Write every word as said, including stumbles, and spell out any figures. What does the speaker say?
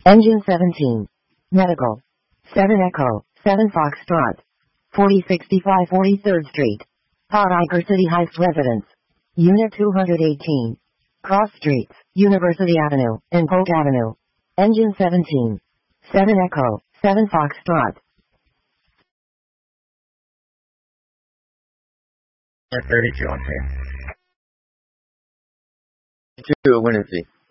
Engine seventeen. Medical. seven Echo, seven Foxtrot. forty sixty-five forty-third Street. Hot-Iker City Heights Residence. Unit two hundred eighteen. Cross Streets, University Avenue, and Polk Avenue. Engine seventeen. seven Echo, seven Foxtrot. thirty-two on here. Two, Winnesy.